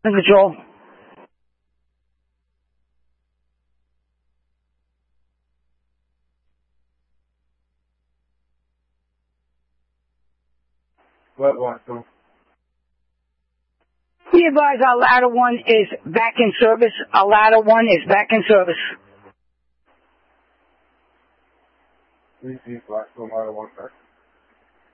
Control. What one, so? We advise our ladder 1 is back in service. Our ladder 1 is back in service. 3C Blackstone ladder 1 back.